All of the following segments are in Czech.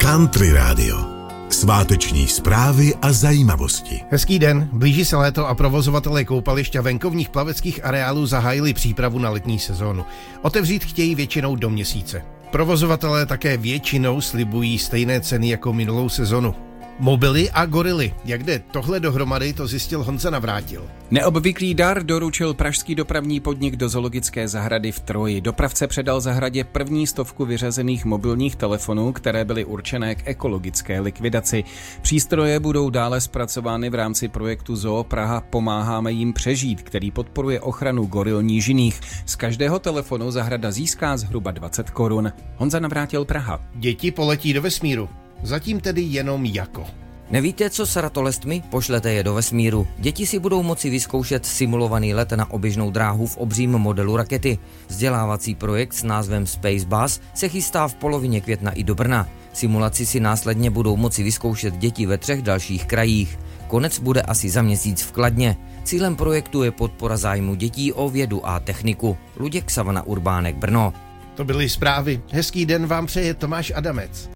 Country Radio. Sváteční zprávy a zajímavosti. Hezký den, blíží se léto a provozovatelé koupališť a venkovních plaveckých areálů zahájili přípravu na letní sezónu. Otevřít chtějí většinou do měsíce. Provozovatelé také většinou slibují stejné ceny jako minulou sezonu. Mobily a gorily. Jak jde tohle dohromady, to zjistil Honza Navrátil. Neobvyklý dar doručil pražský dopravní podnik do zoologické zahrady v Troji. Dopravce předal zahradě první 100 vyřazených mobilních telefonů, které byly určené k ekologické likvidaci. Přístroje budou dále zpracovány v rámci projektu Zoo Praha Pomáháme jim přežít, který podporuje ochranu goril nížinných. Z každého telefonu zahrada získá zhruba 20 korun. Honza Navrátil, Praha. Děti poletí do vesmíru. Zatím tedy jenom jako. Nevíte, co s ratolestmi? Pošlete je do vesmíru. Děti si budou moci vyzkoušet simulovaný let na oběžnou dráhu v obřím modelu rakety. Vzdělávací projekt s názvem Space Bus se chystá v polovině května i do Brna. Simulaci si následně budou moci vyzkoušet děti ve 3 dalších krajích. Konec bude asi za měsíc v Kladně. Cílem projektu je podpora zájmu dětí o vědu a techniku. Luděk Savana Urbánek, Brno. To byly zprávy. Hezký den vám přeje Tomáš Adamec.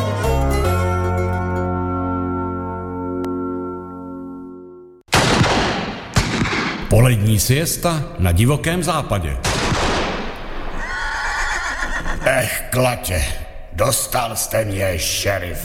Polední siesta na divokém západě. Klatě, dostal jste mě, šerif.